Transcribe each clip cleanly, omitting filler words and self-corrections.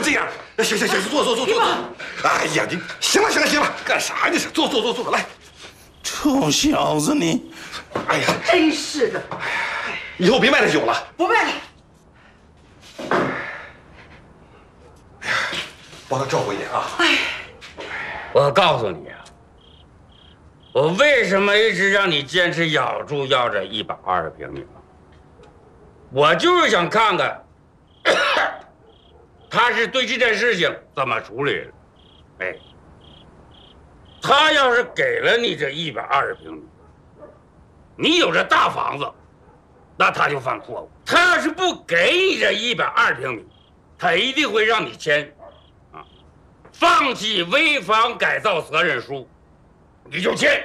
这样。行，坐。哎呀，你行了，干啥呢？坐，来。 臭小子你！ 哎呀， 真是的。 以后别卖那酒了。 不卖了。 哎呀，帮他照顾一点啊。 哎， 我告诉你啊，我为什么一直让你坚持咬住要这120平米？我就是想看看他是对这件事情怎么处理的。哎，他要是给了你这120平米，你有这大房子，那他就犯错误；他要是不给你这120平米，他一定会让你签放弃危房改造责任书，你就签。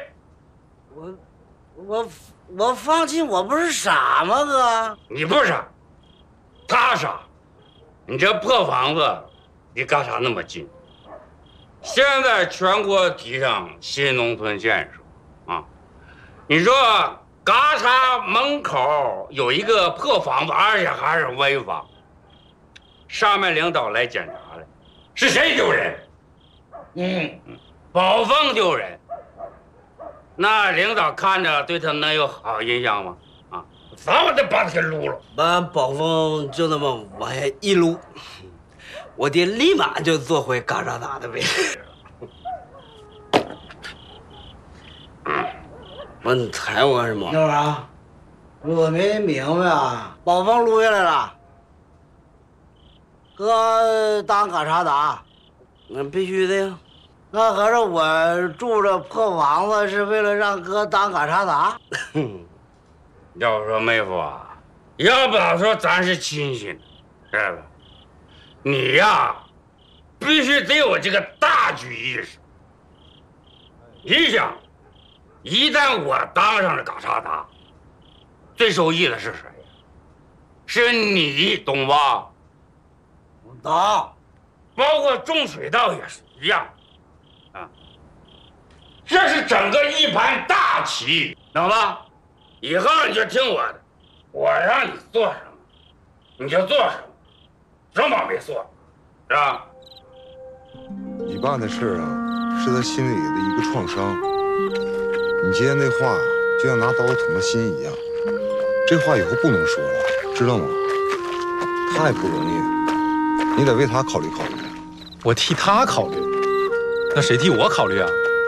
我放弃，我不是傻吗，哥？ 你不傻，他傻。你这破房子，离干啥那么近？现在全国提倡新农村建设啊，你说嘎嚓门口有一个破房子，而且还是危房，上面领导来检查了，是谁丢人？宝凤丢人。那领导看着对他能有好印象吗？啊，早晚得把他给撸了。 把宝凤就那么往下一撸，我爹立马就做回嘎扎达的位置。问你抬我干什么？ 那玩意儿，我没明白啊。宝凤撸下来了，哥当嘎查达， 那必须的呀。 那合着我住这破房子是为了让哥当嘎查达？ 要说妹夫啊，要不好说咱是亲戚呢，是吧？你呀，必须得有这个大局意识。你想，一旦我当上了嘎查达，最受益的是谁？是你，懂吧？ 懂。 包括种水稻也是一样。这是整个一盘大棋，懂吧？以后你就听我的，我让你做什么，你就做什么，什么没做，是吧？ 你爸那事儿啊，是他心里的一个创伤。你今天那话就像拿刀捅他心一样，这话以后不能说了，知道吗？他也不容易，你得为他考虑考虑。 我替他考虑，那谁替我考虑啊？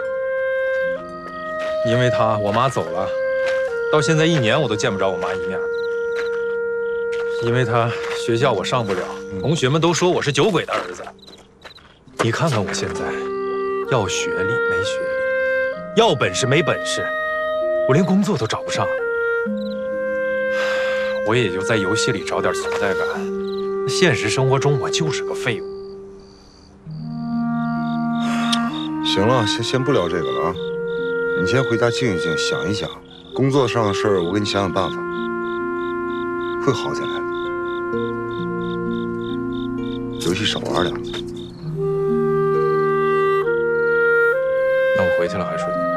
因为他，我妈走了，到现在1年我都见不着我妈一面。因为他，学校我上不了，同学们都说我是酒鬼的儿子。你看看我现在，要学历没学历，要本事没本事，我连工作都找不上。我也就在游戏里找点存在感，现实生活中我就是个废物。 行了，先不聊这个了啊。你先回家静一静，想一想，工作上的事儿，我给你想想办法，会好起来的。游戏少玩2次。 那我回去了还睡。